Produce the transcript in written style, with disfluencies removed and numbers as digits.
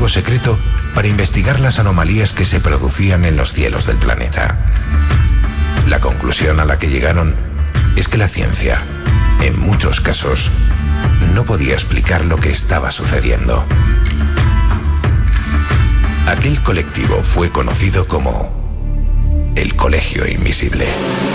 dispositivo secreto para investigar las anomalías que se producían en los cielos del planeta. La conclusión a la que llegaron es que la ciencia, en muchos casos, no podía explicar lo que estaba sucediendo. Aquel colectivo fue conocido como el Colegio Invisible.